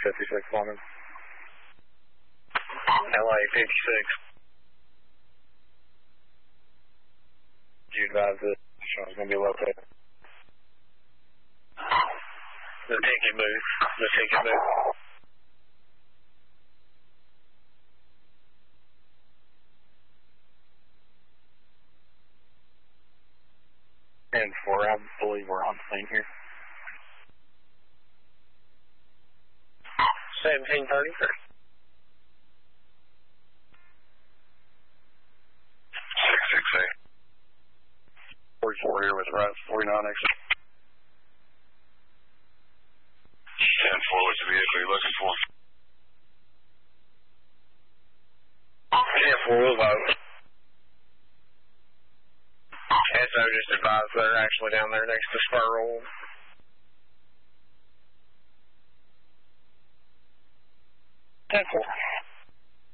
56 London. LA 56. You advise that it's going to be located. The ticket booth. The ticket booth. 10-4, I believe we're on scene here. 1733. 668. 44 here with right 49 exit. 10-4, what's the vehicle you're looking for? 10-4, we'll vote. SO just advised they're actually down there next to Spurl. 10-4.